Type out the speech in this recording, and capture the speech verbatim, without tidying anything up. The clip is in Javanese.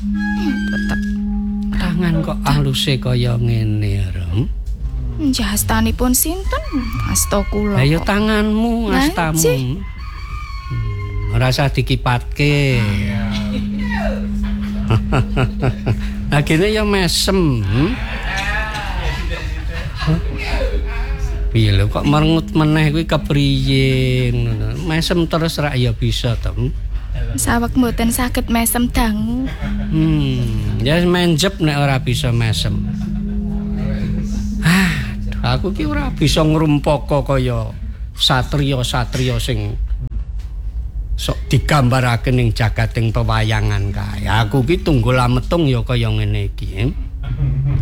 Tetep tangan kok aluse kaya ngene, Rom. Jastanipun sinten? Asta kula. Lah ya tanganmu, astamu. Hmm, ora usah dikipatke. Akhirnya ya mesem. Hmm? Piye lho kok merengut meneh kuwi kepriye ngono. Mesem terus rak ya bisa to. Saweg mboten saged mesem dangu. Hmm, ya menjep nek ora bisa mesem. Ah, aku ki ora bisa ngrumpaka kaya satriya-satriya sing sok digambarake ning jagating pewayangan kae. Aku ki tunggul ametung ya kaya ngene iki. Eh?